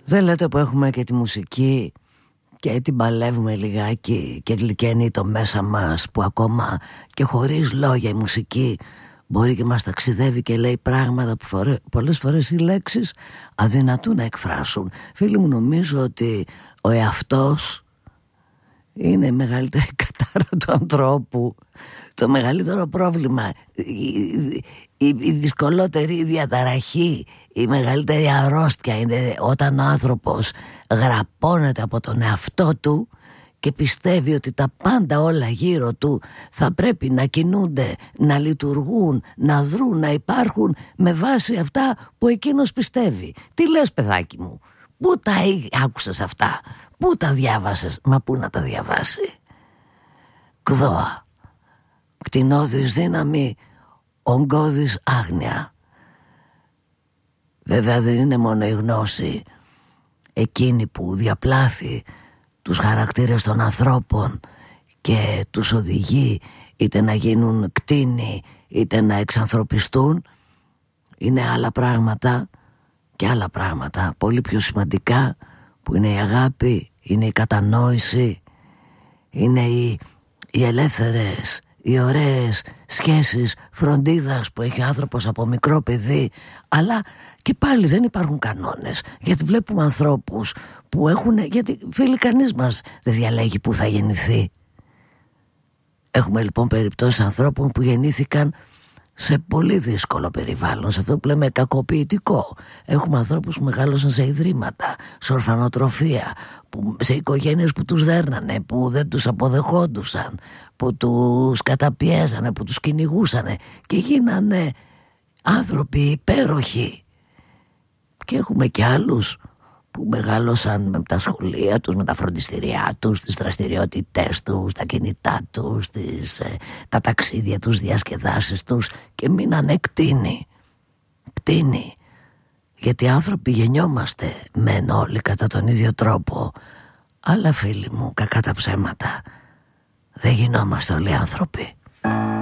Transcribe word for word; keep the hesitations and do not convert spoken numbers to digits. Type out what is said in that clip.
Δεν λέτε που έχουμε και τη μουσική και την παλεύουμε λιγάκι και γλυκαίνει το μέσα μας, που ακόμα και χωρίς λόγια η μουσική μπορεί και μας ταξιδεύει και λέει πράγματα που φορέ, πολλές φορές οι λέξεις αδυνατούν να εκφράσουν. Φίλοι μου, νομίζω ότι ο εαυτός είναι η μεγαλύτερη κατάρα του ανθρώπου. Το μεγαλύτερο πρόβλημα, η, η, η δυσκολότερη διαταραχή, η μεγαλύτερη αρρώστια είναι όταν ο άνθρωπος γραπώνεται από τον εαυτό του και πιστεύει ότι τα πάντα όλα γύρω του θα πρέπει να κινούνται, να λειτουργούν, να δρούν, να υπάρχουν με βάση αυτά που εκείνος πιστεύει. Τι λες, παιδάκι μου? Πού τα άκουσες αυτά? Πού τα διάβασες? Μα πού να τα διαβάσει? Κδόα, κτηνώδης δύναμη, ογκώδης άγνοια. Βέβαια δεν είναι μόνο η γνώση εκείνη που διαπλάθει τους χαρακτήρες των ανθρώπων και τους οδηγεί είτε να γίνουν κτήνοι είτε να εξανθρωπιστούν. Είναι άλλα πράγματα και άλλα πράγματα πολύ πιο σημαντικά, που είναι η αγάπη, είναι η κατανόηση, είναι οι, οι ελεύθερες, οι ωραίες σχέσεις φροντίδας που έχει ο άνθρωπος από μικρό παιδί. Αλλά και πάλι δεν υπάρχουν κανόνες, γιατί βλέπουμε ανθρώπους που έχουν, γιατί φίλοι, κανείς μας δεν διαλέγει που θα γεννηθεί. Έχουμε λοιπόν περιπτώσεις ανθρώπων που γεννήθηκαν σε πολύ δύσκολο περιβάλλον, σε αυτό που λέμε κακοποιητικό. Έχουμε ανθρώπους που μεγάλωσαν σε ιδρύματα, σε ορφανοτροφία, που, σε οικογένειες που τους δέρνανε, που δεν τους αποδεχόντουσαν, που τους καταπιέζανε, που τους κυνηγούσανε και γίνανε άνθρωποι υπέροχοι. Και έχουμε και άλλους που μεγάλωσαν με τα σχολεία τους, με τα φροντιστηριά τους, τις δραστηριότητές τους, τα κινητά τους, τις, ε, τα ταξίδια τους, διασκεδάσεις τους και μείνανε κτήνοι. Κτήνοι. Γιατί άνθρωποι γεννιόμαστε μεν όλοι κατά τον ίδιο τρόπο, αλλά φίλοι μου, κακά τα ψέματα, δεν γινόμαστε όλοι άνθρωποι.